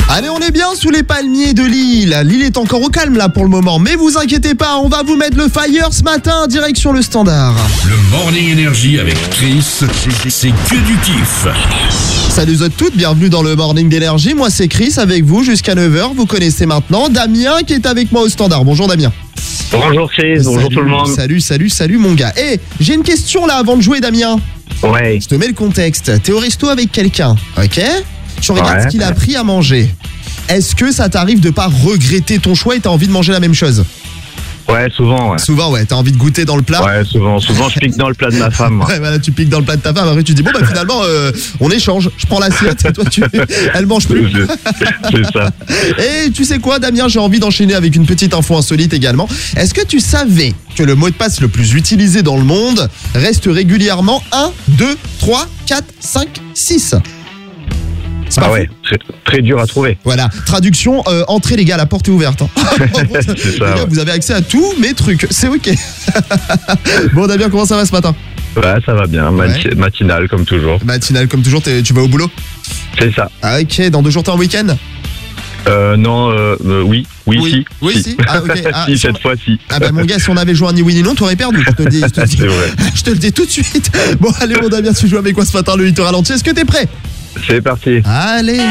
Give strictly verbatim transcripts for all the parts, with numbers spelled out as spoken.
Allez, on est bien sous les palmiers de Lille. Lille est encore au calme là pour le moment, mais vous inquiétez pas, on va vous mettre le fire ce matin, direction le Standard. Le Morning Énergie avec Chris, c'est que du kiff. Salut vous toutes, bienvenue dans le Morning d'Énergie. Moi c'est Chris avec vous jusqu'à neuf heures, vous connaissez maintenant Damien qui est avec moi au Standard. Bonjour Damien. Bonjour Chris, bonjour Salut, tout le monde. Salut, salut, salut mon gars. Eh, hey, j'ai une question là avant de jouer Damien. Ouais. Je te mets le contexte. T'es au resto avec quelqu'un, ok ? Tu regardes Ouais. ce qu'il a pris à manger. Est-ce que ça t'arrive de pas regretter ton choix et t'as envie de manger la même chose ? Ouais, souvent, ouais. Souvent, ouais, t'as envie de goûter dans le plat. Ouais, souvent. Souvent, je pique dans le plat de ma femme, moi. Ouais, voilà, tu piques dans le plat de ta femme, après tu dis bon bah finalement euh, on échange, je prends l'assiette et toi tu elle mange plus. C'est ça. Et tu sais quoi Damien, j'ai envie d'enchaîner avec une petite info insolite également. Est-ce que tu savais que le mot de passe le plus utilisé dans le monde reste régulièrement un, deux, trois, quatre, cinq, six? C'est pas Ah fou. ouais, très, très dur à trouver. Voilà, traduction, euh, entrez les gars, la porte est ouverte. Hein. C'est ça, Les gars, ouais. vous avez accès à tous mes trucs, c'est ok. Bon Damien, comment ça va ce matin? Ouais, ça va bien. Mati- Matinal, comme toujours. Matinal comme toujours, t'es- tu vas au boulot? C'est ça. Ah ok, dans deux jours t'es en week-end? Euh, non, euh, euh, oui. Oui, Oui. si. Oui, si. Ah, ok. Ah, si, si on- cette fois-ci. Ah bah mon gars, si on avait joué un ni oui ni non, t'aurais perdu, je te le dis, je te le dis. C'est vrai. Je te le dis tout de suite. Bon allez mon Damien, tu joues avec quoi ce matin, le huit heures ralenti? Est-ce que t'es prêt? C'est parti. Allez.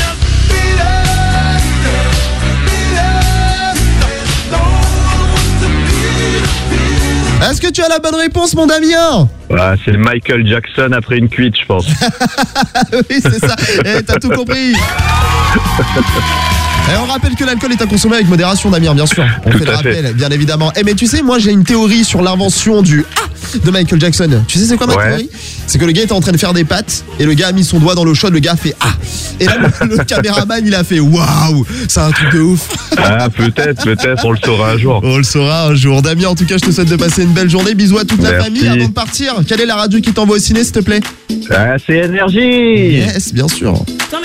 Est-ce que tu as la bonne réponse mon Damien? Ouais, c'est Michael Jackson après une cuite, je pense. Oui c'est ça, eh, t'as tout compris. Et on rappelle que l'alcool est à consommer avec modération Damien, bien sûr. On Tout fait le à fait. rappel, bien évidemment. Eh mais tu sais, moi j'ai une théorie sur l'invention du ah de Michael Jackson. Tu sais c'est quoi ma Ouais. théorie? C'est que le gars était en train de faire des pâtes et le gars a mis son doigt dans l'eau chaude, le gars a fait ah. Et là le, le caméraman il a fait waouh, c'est un truc de ouf. Ah, peut-être, peut-être, on le saura un jour. On le saura un jour. Damien, en tout cas, je te souhaite de passer une belle journée. Bisous à toute la Merci. famille. Avant de partir, quelle est la radio qui t'envoie au ciné, s'il te plaît? Ah, c'est énergie. Yes, bien sûr. Dans